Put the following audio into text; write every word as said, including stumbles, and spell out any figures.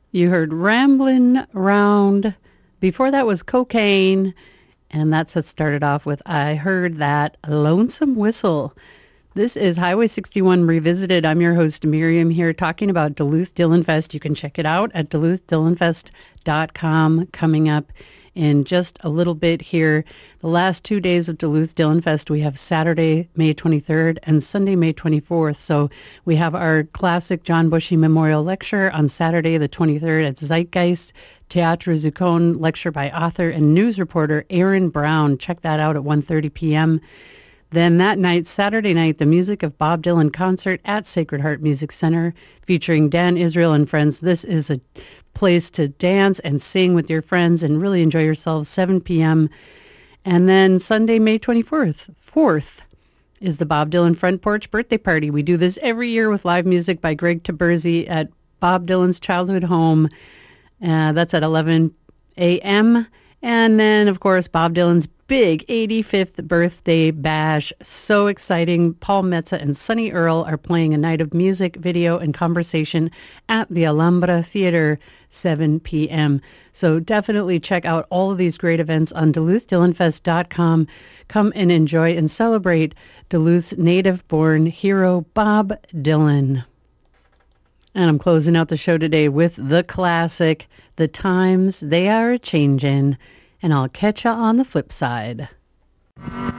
You heard Ramblin' Round. Before that was Cocaine. And that's what started off with I Heard That Lonesome Whistle. This is Highway sixty-one Revisited. I'm your host, Miriam, here talking about Duluth Dylan Fest. You can check it out at duluth dylan fest dot com coming up in just a little bit here. The last two days of Duluth Dylan Fest, we have Saturday, May twenty-third and Sunday, May twenty-fourth. So we have our classic John Bushy Memorial Lecture on Saturday, the twenty-third at Zeitgeist Teatro Zuccone, lecture by author and news reporter Aaron Brown. Check that out at one thirty p.m. Then that night, Saturday night, the Music of Bob Dylan concert at Sacred Heart Music Center featuring Dan Israel and friends. This is a place to dance and sing with your friends and really enjoy yourselves, seven p.m. And then Sunday, May twenty-fourth, fourth, is the Bob Dylan Front Porch Birthday Party. We do this every year with live music by Greg Taberzi at Bob Dylan's childhood home. Uh, that's at eleven a.m. And then, of course, Bob Dylan's big eighty-fifth birthday bash. So exciting. Paul Metza and Sonny Earl are playing a night of music, video, and conversation at the Alhambra Theater, seven p.m. So definitely check out all of these great events on duluth dylan fest dot com. Come and enjoy and celebrate Duluth's native-born hero, Bob Dylan. And I'm closing out the show today with the classic, The Times They Are A-Changin', and I'll catch ya on the flip side.